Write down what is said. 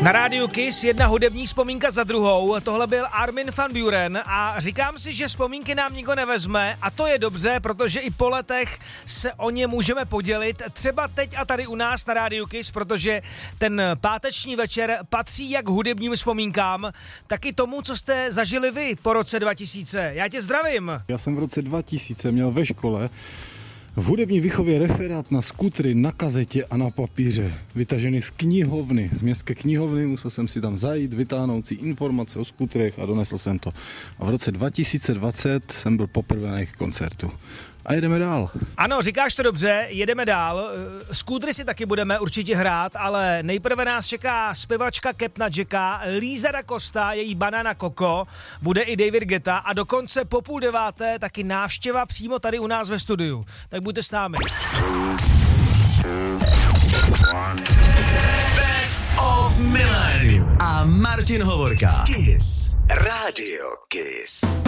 Na rádiu Kiss jedna hudební vzpomínka za druhou, tohle byl Armin van Buuren a říkám si, že vzpomínky nám nikdo nevezme a to je dobře, protože i po letech se o ně můžeme podělit, třeba teď a tady u nás na rádiu Kiss, protože ten páteční večer patří jak hudebním vzpomínkám, tak i tomu, co jste zažili vy po roce 2000. Já tě zdravím. Já jsem v roce 2000 měl ve škole v hudební výchově referát na skútry, na kazetě a na papíře. Vytažený z knihovny, z městské knihovny, musel jsem si tam zajít, vytáhnout si informace o skútrech a donesl jsem to. A v roce 2020 jsem byl poprvé na jejich koncertu. A jedeme dál. Ano, říkáš to dobře, jedeme dál. Skútry si taky budeme určitě hrát, ale nejprve nás čeká zpěvačka Capna Jacka, Lisa da Costa, její Banana Coco, bude i David Guetta a dokonce po 8:30 taky návštěva přímo tady u nás ve studiu. Tak buďte s námi. Best of Millennium a Martin Hovorka. Kiss. Radio Kiss.